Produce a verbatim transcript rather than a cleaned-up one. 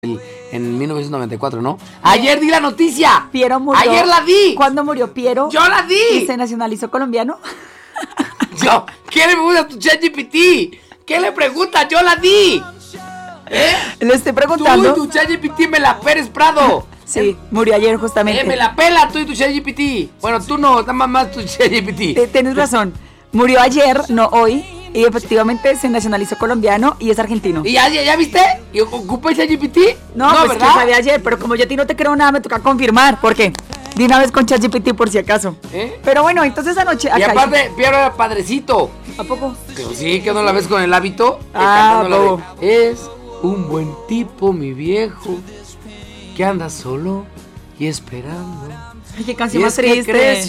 en mil novecientos noventa y cuatro, ¿no? Ayer di la noticia. Piero murió. Ayer la di. ¿Cuándo murió Piero? Yo la di. ¿Y se nacionalizó colombiano? Yo, ¿qué le preguntas a tu ChatGPT? ¿Qué le preguntas? Yo la di. ¿Eh? Le estoy preguntando. Tú y tu ChatGPT me la Pérez Prado. Sí, murió ayer justamente. Eh, me la pela tú y tu ChatGPT. Bueno, tú no, nada más tu ChatGPT. Tienes razón. Murió ayer, no hoy. Y efectivamente se nacionalizó colombiano y es argentino. ¿Y ya, ya, ya viste? ¿Y ocupa el ChatGPT? No, no, pues ¿verdad? Que sabía ayer, pero como yo a ti no te creo nada, me toca confirmar. ¿Por qué? De una vez con ChatGPT por si acaso. ¿Eh? Pero bueno, entonces anoche... Y acá aparte, hay... Piero era padrecito. ¿A poco? Pero sí, que no la ves con el hábito. Ah, de, es un buen tipo, mi viejo, que anda solo y esperando. Ay, qué canción más triste.